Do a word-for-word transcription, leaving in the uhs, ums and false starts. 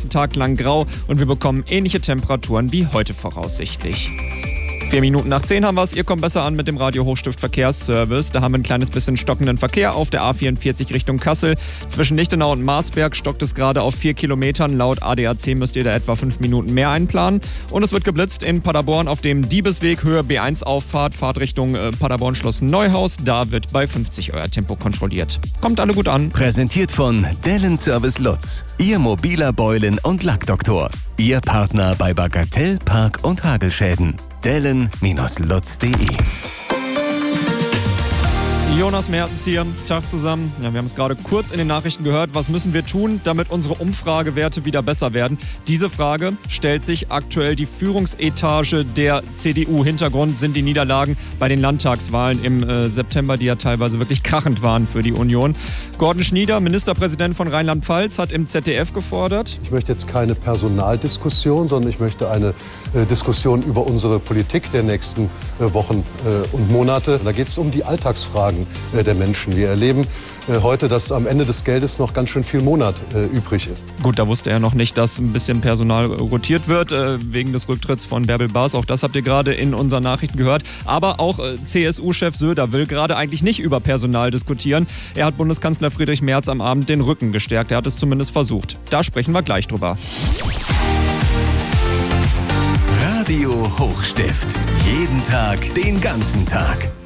ganzen Tag lang grau und wir bekommen ähnliche Temperaturen wie heute voraussichtlich. Vier Minuten nach zehn haben wir es. Ihr kommt besser an mit dem Radio Hochstift Verkehrsservice. Da haben wir ein kleines bisschen stockenden Verkehr auf der A vierundvierzig Richtung Kassel. Zwischen Lichtenau und Marsberg stockt es gerade auf vier Kilometern. Laut A D A C müsst ihr da etwa fünf Minuten mehr einplanen. Und es wird geblitzt in Paderborn auf dem Diebesweg, Höhe B eins Auffahrt, Fahrtrichtung äh, Paderborn-Schloss Neuhaus. Da wird bei fünfzig euer Tempo kontrolliert. Kommt alle gut an. Präsentiert von Dellen Service Lutz. Ihr mobiler Beulen- und Lackdoktor. Ihr Partner bei Bagatell, Park- und Hagelschäden. dellen Lutz punkt de. Jonas Mertens hier, Tag zusammen. Ja, wir haben es gerade kurz in den Nachrichten gehört. Was müssen wir tun, damit unsere Umfragewerte wieder besser werden? Diese Frage stellt sich aktuell die Führungsetage der C D U. Hintergrund sind die Niederlagen bei den Landtagswahlen im äh, September, die ja teilweise wirklich krachend waren für die Union. Gordon Schnieder, Ministerpräsident von Rheinland-Pfalz, hat im Z D F gefordert: Ich möchte jetzt keine Personaldiskussion, sondern ich möchte eine äh, Diskussion über unsere Politik der nächsten äh, Wochen äh, und Monate. Da geht es um die Alltagsfragen der Menschen. Wir erleben äh, heute, dass am Ende des Geldes noch ganz schön viel Monat äh, übrig ist. Gut, da wusste er noch nicht, dass ein bisschen Personal rotiert wird, äh, wegen des Rücktritts von Bärbel Baas. Auch das habt ihr gerade in unseren Nachrichten gehört. Aber auch äh, C S U-Chef Söder will gerade eigentlich nicht über Personal diskutieren. Er hat Bundeskanzler Friedrich Merz am Abend den Rücken gestärkt. Er hat es zumindest versucht. Da sprechen wir gleich drüber. Radio Hochstift. Jeden Tag, den ganzen Tag.